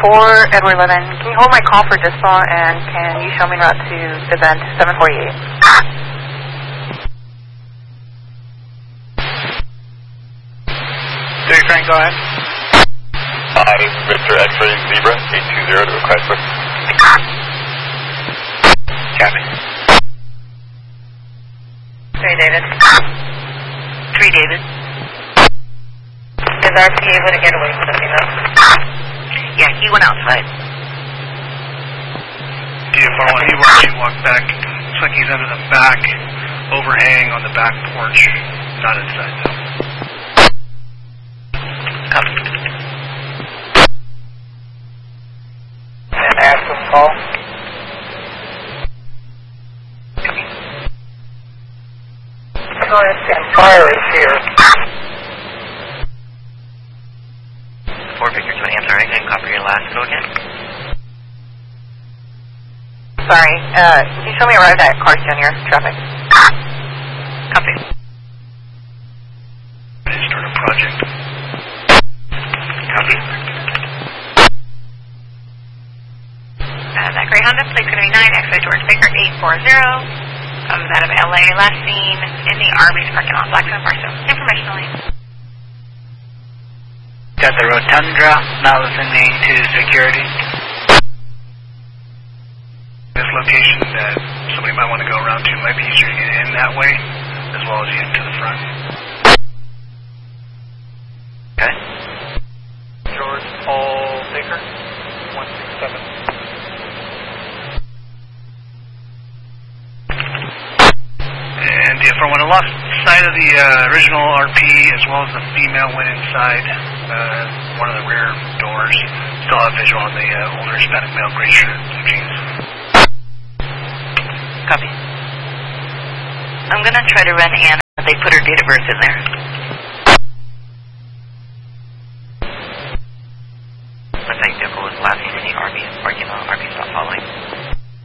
4, Edward 11. Can you hold my call for distal and can you show me route to event 748? Dairy Frank, go ahead. This is Mr. X-Ray Zebra, 820 to Chrysler. Copy. 3 David. 3 David. Is RP able to get away from me though? Yeah, he went outside. DFR1, he watched you walk back. Looks like he's under the back overhang on the back porch. Not inside though. Copy. And Aspen call. Copy. And fire is here. 4 Victor 20, I'm sorry, I didn't copy your last. Go again. Sorry, can you show me a route at Cars Jr. traffic? Copy. Ready to start a project. Copy. That gray Honda, plate 39, X-ray George Baker 840. Comes out of LA, last seen in the Arby's parking lot, Blackstone Barstow. Informational lane. Got the Rotundra, not listening to security. This location that somebody might want to go around to might be easier to get in that way, as well as in to the front. Okay. George Paul Baker, 167. And DFR1, I lost sight of the original RP as well as the female went inside one of the rear doors. Still have visual on the older Hispanic male, gray shirt, blue jeans. Copy. I'm going to try to run Anna. They put her date of birth in there. Looks like vehicle was last seen in the RV parking lot. RV stopped following.